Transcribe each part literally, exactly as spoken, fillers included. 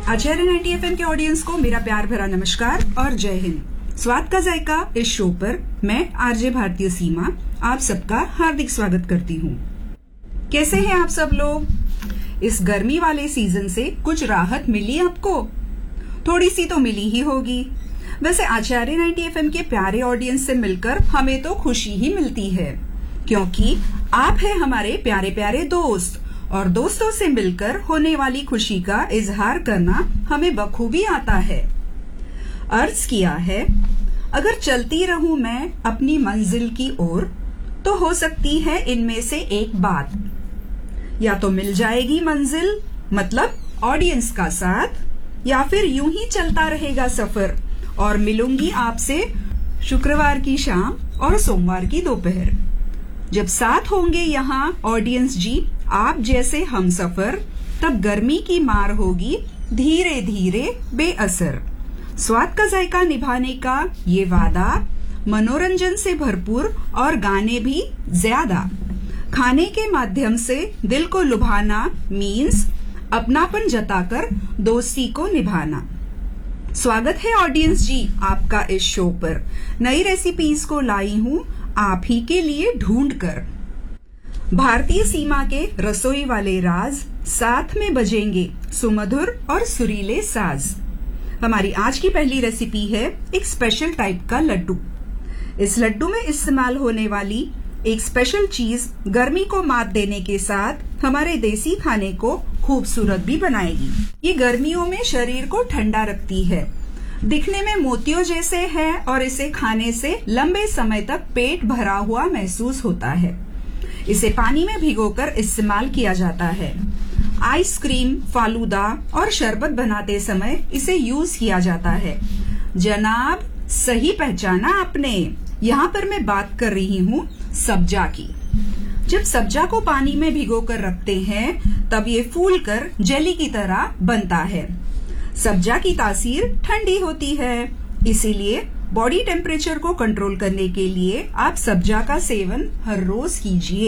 आचार्य ninety FM के audience को मेरा प्यार भरा नमस्कार और जय हिंद। स्वाद का जायका इस शो पर मैं आरजे भारतीय सीमा आप सबका हार्दिक स्वागत करती हूँ। कैसे हैं आप सब लोग? इस गर्मी वाले सीजन से कुछ राहत मिली आपको? थोड़ी सी तो मिली ही होगी। वैसे आचार्य नाइंटी एफएम के प्यारे ऑडियंस से मिलकर हमें तो खुशी ही मिलती है, क्योंकि आप हैं हमारे प्यारे प्यारे दोस्त और दोस्तों से मिलकर होने वाली खुशी का इजहार करना हमें बखूबी आता है। अर्ज किया है, अगर चलती रहूं मैं अपनी मंजिल की ओर तो हो सकती है इनमें से एक बात, या तो मिल जाएगी मंजिल मतलब ऑडियंस का साथ, या फिर यूं ही चलता रहेगा सफर और मिलूंगी आपसे शुक्रवार की शाम और सोमवार की दोपहर। जब साथ होंगे यहाँ ऑडियंस जी आप जैसे हम सफर, तब गर्मी की मार होगी धीरे धीरे बेअसर। स्वाद का जायका निभाने का ये वादा, मनोरंजन से भरपूर और गाने भी ज्यादा। खाने के माध्यम से दिल को लुभाना मीन्स अपनापन जताकर दोस्ती को निभाना। स्वागत है ऑडियंस जी आपका इस शो पर। नई रेसिपीज को लाई हूँ आप ही के लिए ढूंढ कर। भारतीय सीमा के रसोई वाले राज साथ में बजेंगे सुमधुर और सुरीले साज। हमारी आज की पहली रेसिपी है एक स्पेशल टाइप का लड्डू। इस लड्डू में इस्तेमाल होने वाली एक स्पेशल चीज गर्मी को मात देने के साथ हमारे देसी खाने को खूबसूरत भी बनाएगी। ये गर्मियों में शरीर को ठंडा रखती है, दिखने में मोतियों जैसे है और इसे खाने से लंबे समय तक पेट भरा हुआ महसूस होता है। इसे पानी में भिगोकर इस्तेमाल किया जाता है। आइसक्रीम, फालूदा और शरबत बनाते समय इसे यूज किया जाता है। जनाब सही पहचाना आपने, यहाँ पर मैं बात कर रही हूँ सब्जा की। जब सब्जा को पानी में भिगोकर रखते हैं तब ये फूलकर जेली की तरह बनता है। सब्जा की तासीर ठंडी होती है, इसीलिए बॉडी टेम्परेचर को कंट्रोल करने के लिए आप सब्जा का सेवन हर रोज कीजिए।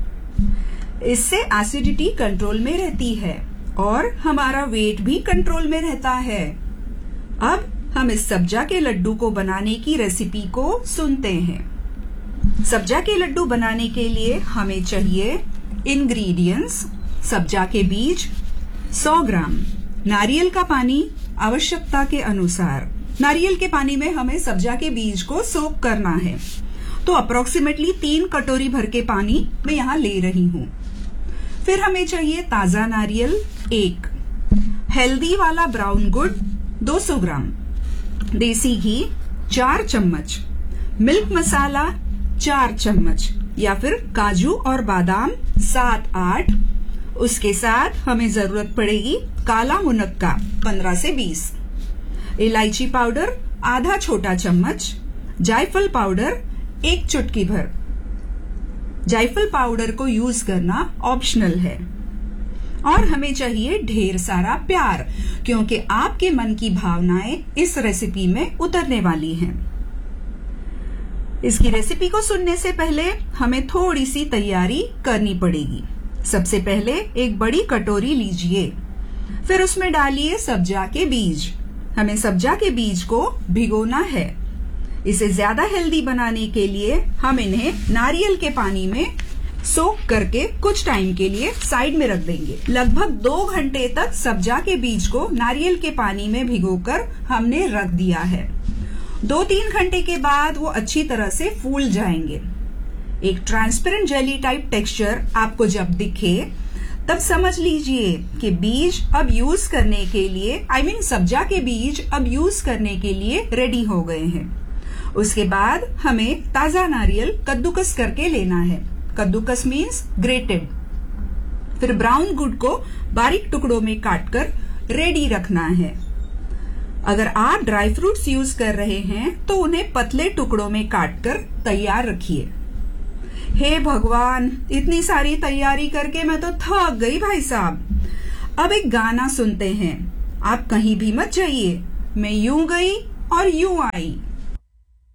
इससे एसिडिटी कंट्रोल में रहती है और हमारा वेट भी कंट्रोल में रहता है। अब हम इस सब्जा के लड्डू को बनाने की रेसिपी को सुनते हैं। सब्जा के लड्डू बनाने के लिए हमें चाहिए इंग्रेडिएंट्स: सब्जा के बीज सौ ग्राम, नारियल का पानी आवश्यकता के अनुसार। नारियल के पानी में हमें सब्जा के बीज को सोक करना है, तो अप्रोक्सीमेटली तीन कटोरी भर के पानी मैं यहाँ ले रही हूँ। फिर हमें चाहिए ताजा नारियल एक, हेल्दी वाला ब्राउन गुड़ दो सौ ग्राम, देसी घी चार चम्मच, मिल्क मसाला चार चम्मच या फिर काजू और बादाम सात आठ। उसके साथ हमें जरूरत पड़ेगी काला मुनक्का पंद्रह से बीस, इलायची पाउडर आधा छोटा चम्मच, जायफल पाउडर एक चुटकी भर। जायफल पाउडर को यूज करना ऑप्शनल है। और हमें चाहिए ढेर सारा प्यार, क्योंकि आपके मन की भावनाएं इस रेसिपी में उतरने वाली हैं। इसकी रेसिपी को सुनने से पहले हमें थोड़ी सी तैयारी करनी पड़ेगी। सबसे पहले एक बड़ी कटोरी लीजिए, फिर उसमें डालिए सब्जा के बीज। हमें सब्जा के बीज को भिगोना है। इसे ज्यादा हेल्दी बनाने के लिए हम इन्हें नारियल के पानी में सोक करके कुछ टाइम के लिए साइड में रख देंगे। लगभग दो घंटे तक सब्जा के बीज को नारियल के पानी में भिगोकर हमने रख दिया है। दो तीन घंटे के बाद वो अच्छी तरह से फूल जाएंगे। एक ट्रांसपेरेंट जेली टाइप टेक्सचर आपको जब दिखे तब समझ लीजिए कि बीज अब यूज करने के लिए आई I मीन mean, सब्जा के बीज अब यूज करने के लिए रेडी हो गए हैं। उसके बाद हमें ताजा नारियल कद्दूकस करके लेना है। कद्दूकस मीन्स ग्रेटेड। फिर ब्राउन गुड़ को बारीक टुकड़ों में काटकर रेडी रखना है। अगर आप ड्राई फ्रूट्स यूज कर रहे हैं तो उन्हें पतले टुकड़ों में काटकर तैयार रखिए। हे भगवान, इतनी सारी तैयारी करके मैं तो थक गई भाई साहब। अब एक गाना सुनते हैं। आप कहीं भी मत जाइए, मैं यूं गई और यूं आई।